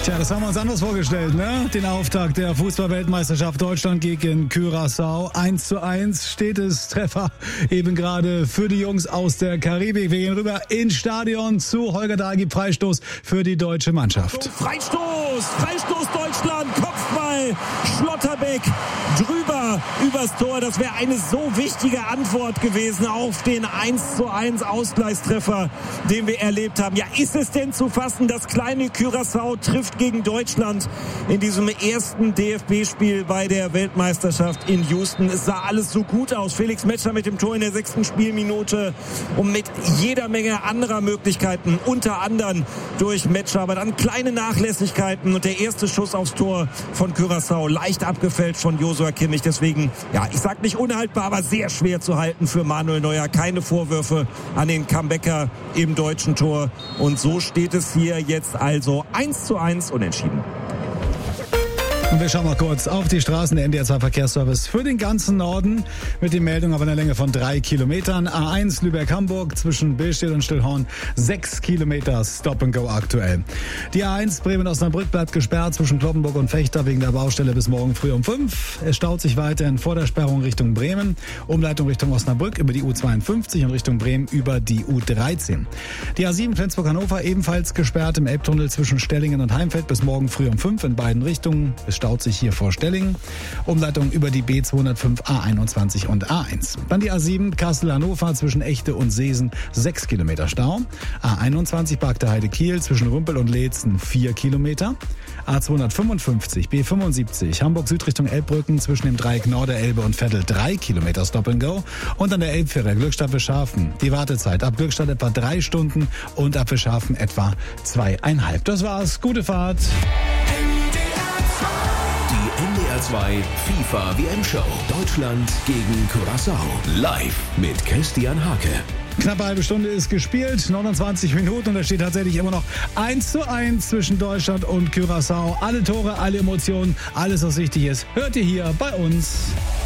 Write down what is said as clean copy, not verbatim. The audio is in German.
Tja, das haben wir uns anders vorgestellt, ne? Den Auftakt der Fußball-Weltmeisterschaft Deutschland gegen Curaçao. 1:1 steht es, Treffer eben gerade für die Jungs aus der Karibik. Wir gehen rüber ins Stadion zu Holger Dagi, Freistoß für die deutsche Mannschaft. Freistoß Deutschland, Kopfball, Schlotterbeck drüber übers Tor. Das wäre eine so wichtige Antwort gewesen auf den 1:1 Ausgleichstreffer, den wir erlebt haben. Ja, ist es denn zu fassen, das kleine Curaçao trifft gegen Deutschland in diesem ersten DFB-Spiel bei der Weltmeisterschaft in Houston. Es sah alles so gut aus. Felix Metscher mit dem Tor in der 6. Spielminute und mit jeder Menge anderer Möglichkeiten, unter anderem durch Metscher, aber dann kleine Nachlässigkeiten und der erste Schuss aufs Tor von Curaçao leicht abgefälscht von Joshua Kimmich. Deswegen, ja, ich sag nicht unhaltbar, aber sehr schwer zu halten für Manuel Neuer. Keine Vorwürfe an den Comebacker im deutschen Tor. Und so steht es hier jetzt also 1:1 unentschieden. Und wir schauen mal kurz auf die Straßen. Der NDR 2 Verkehrsservice für den ganzen Norden mit den Meldungen auf einer Länge von 3 Kilometern. A1 Lübeck-Hamburg zwischen Billstedt und Stillhorn 6 Kilometer Stop and Go aktuell. Die A1 Bremen-Osnabrück bleibt gesperrt zwischen Cloppenburg und Vechta wegen der Baustelle bis morgen früh um 5. Es staut sich weiterhin vor der Sperrung Richtung Bremen. Umleitung Richtung Osnabrück über die U52 und Richtung Bremen über die U13. Die A7 Flensburg-Hannover ebenfalls gesperrt im Elbtunnel zwischen Stellingen und Heimfeld bis morgen früh um 5 in beiden Richtungen. Es staut sich hier vor Stellingen. Umleitung über die B205, A21 und A1. Dann die A7 Kassel-Hannover zwischen Echte und Seesen 6 Kilometer Stau. A21 Bagde-Heide-Kiel zwischen Rümpel und Leetzen 4 Kilometer. A255 B75 Hamburg Süd Richtung Elbbrücken zwischen dem Dreieck Norderelbe und Veddel 3 Kilometer Stop and Go. Und an der Elbfähre Glückstadt Fischhafen. Die Wartezeit ab Glückstadt etwa 3 Stunden und ab Fischhafen etwa 2,5. Das war's. Gute Fahrt. NDR 2 FIFA WM-Show. Deutschland gegen Curaçao. Live mit Christian Hake. Knappe halbe Stunde ist gespielt, 29 Minuten und da steht tatsächlich immer noch 1:1 zwischen Deutschland und Curaçao. Alle Tore, alle Emotionen, alles was wichtig ist, hört ihr hier bei uns.